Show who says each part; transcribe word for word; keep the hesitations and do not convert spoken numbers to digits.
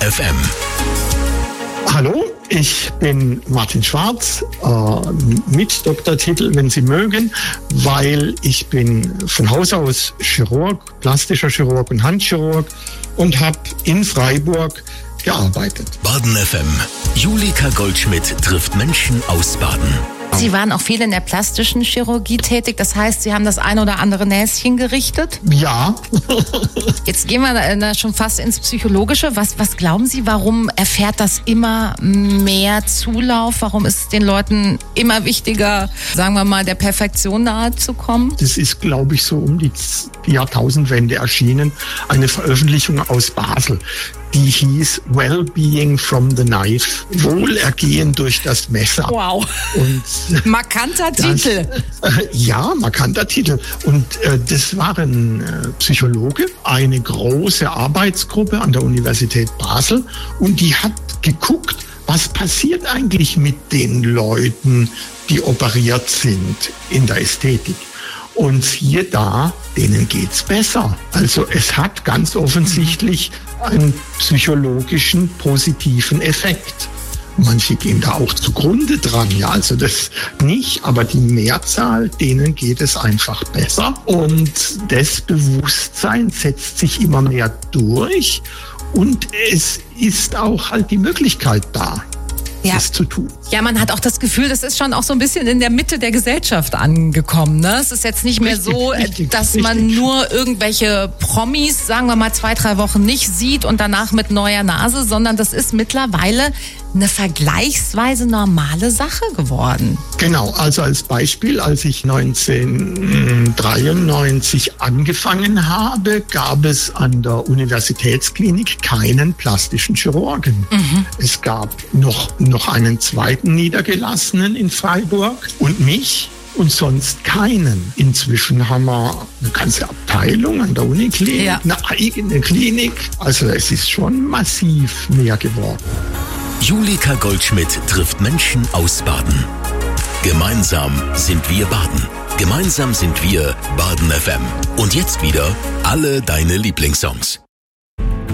Speaker 1: F M.
Speaker 2: Hallo, ich bin Martin Schwarz, äh, mit Doktortitel, wenn Sie mögen, weil ich bin von Haus aus Chirurg, plastischer Chirurg und Handchirurg und habe in Freiburg gearbeitet.
Speaker 1: Baden F M. Julika Goldschmidt trifft Menschen aus Baden.
Speaker 3: Sie waren auch viel in der plastischen Chirurgie tätig, das heißt, Sie haben das ein oder andere Näschen gerichtet?
Speaker 2: Ja.
Speaker 3: Jetzt gehen wir da schon fast ins Psychologische. Was, was glauben Sie, warum erfährt das immer mehr Zulauf? Warum ist es den Leuten immer wichtiger, sagen wir mal, der Perfektion nahe zu kommen?
Speaker 2: Das ist, glaube ich, so um die Jahrtausendwende erschienen. Eine Veröffentlichung aus Basel, die hieß Wellbeing from the Knife. Wohlergehen durch das Messer.
Speaker 3: Wow.
Speaker 2: Und
Speaker 3: markanter
Speaker 2: das,
Speaker 3: Titel.
Speaker 2: Äh, ja, markanter Titel. Und äh, das war ein äh, Psychologe, eine große Arbeitsgruppe an der Universität Basel. Und die hat geguckt, was passiert eigentlich mit den Leuten, die operiert sind in der Ästhetik. Und siehe da, denen geht's besser. Also es hat ganz offensichtlich einen psychologischen positiven Effekt. Manche gehen da auch zugrunde dran, ja, also das nicht, aber die Mehrzahl, denen geht es einfach besser. Und das Bewusstsein setzt sich immer mehr durch und es ist auch halt die Möglichkeit da. Ja. Das zu tun.
Speaker 3: Ja, man hat auch das Gefühl, das ist schon auch so ein bisschen in der Mitte der Gesellschaft angekommen. Ne? Es ist jetzt nicht mehr
Speaker 2: richtig,
Speaker 3: so,
Speaker 2: richtig,
Speaker 3: dass
Speaker 2: richtig.
Speaker 3: man nur irgendwelche Promis, sagen wir mal, zwei, drei Wochen nicht sieht und danach mit neuer Nase, sondern das ist mittlerweile eine vergleichsweise normale Sache geworden.
Speaker 2: Genau, also als Beispiel, als ich neunzehnhundertdreiundneunzig angefangen habe, gab es an der Universitätsklinik keinen plastischen Chirurgen. Mhm. Es gab noch, noch einen zweiten Niedergelassenen in Freiburg und mich. Und sonst keinen. Inzwischen haben wir eine ganze Abteilung an der Uniklinik, ja. Eine eigene Klinik. Also es ist schon massiv mehr geworden.
Speaker 1: Julika Goldschmidt trifft Menschen aus Baden. Gemeinsam sind wir Baden. Gemeinsam sind wir Baden F M. Und jetzt wieder alle deine Lieblingssongs.